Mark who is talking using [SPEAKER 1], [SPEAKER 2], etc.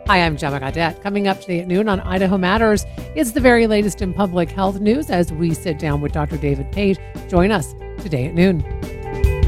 [SPEAKER 1] Hi, I'm Gemma Gaudette. Coming up today at noon on Idaho Matters is the very latest in public health news as we sit down with Dr. David Page. Join us today at noon.